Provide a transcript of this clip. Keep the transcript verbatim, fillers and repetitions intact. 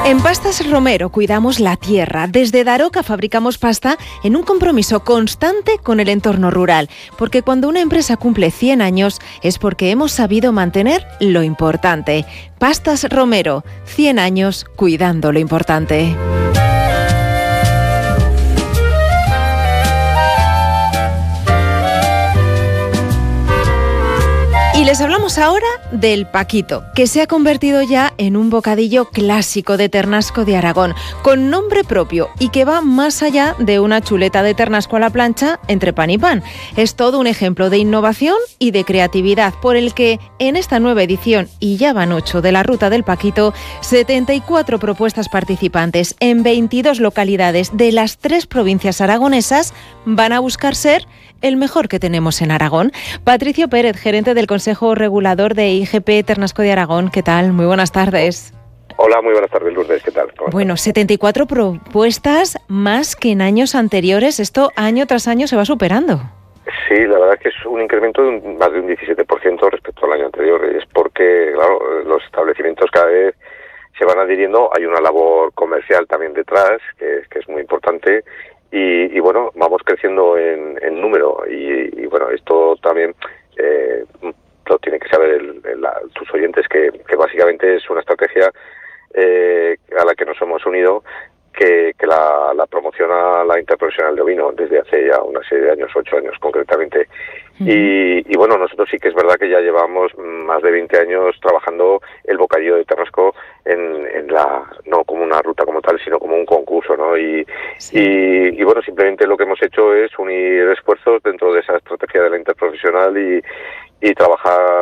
En Pastas Romero cuidamos la tierra. Desde Daroca fabricamos pasta en un compromiso constante con el entorno rural. Porque cuando una empresa cumple cien años es porque hemos sabido mantener lo importante. Pastas Romero, cien años cuidando lo importante. Y les hablamos ahora del paquito, que se ha convertido ya en un bocadillo clásico de Ternasco de Aragón, con nombre propio y que va más allá de una chuleta de ternasco a la plancha entre pan y pan. Es todo un ejemplo de innovación y de creatividad, por el que en esta nueva edición, y ya van ocho de la Ruta del Paquito, setenta y cuatro propuestas participantes en veintidós localidades de las tres provincias aragonesas van a buscar ser el mejor que tenemos en Aragón. Patricio Pérez, gerente del Consejo Regulador de I G P Ternasco de Aragón. ¿Qué tal? Muy buenas tardes. Hola, muy buenas tardes, Lourdes. ¿Qué tal? Bueno, setenta y cuatro propuestas más que en años anteriores. Esto año tras año se va superando. Sí, la verdad que es un incremento de un, más de un diecisiete por ciento respecto al año anterior. Es porque, claro, los establecimientos cada vez se van adhiriendo. Hay una labor comercial también detrás, que, que es muy importante. Y, y bueno, vamos creciendo en, en número y, y bueno, esto también eh, lo tienen que saber el, el, la, tus oyentes, que, que básicamente es una estrategia eh, a la que nos hemos unido, que, que la, la promociona la Interprofesional de Ovino desde hace ya una serie de años, ocho años concretamente. Uh-huh. Y, y bueno, nosotros sí que es verdad que ya llevamos más de veinte años trabajando el bocadillo de Ternasco en, en la, no como una ruta como tal, sino como un concurso, ¿no? Y, sí. y, y bueno, simplemente lo que hemos hecho es unir esfuerzos dentro de esa estrategia de la Interprofesional y, y trabajar